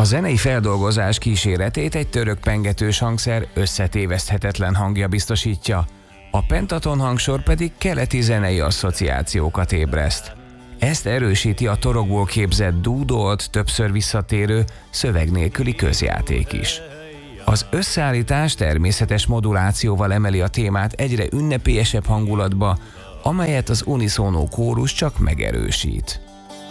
A zenei feldolgozás kíséretét egy török pengetős hangszer összetéveszthetetlen hangja biztosítja, a pentaton hangsor pedig keleti zenei asszociációkat ébreszt. Ezt erősíti a torokból képzett dúdolt, többször visszatérő, szöveg nélküli közjáték is. Az összeállítás természetes modulációval emeli a témát egyre ünnepélyesebb hangulatba, amelyet az uniszónó kórus csak megerősít.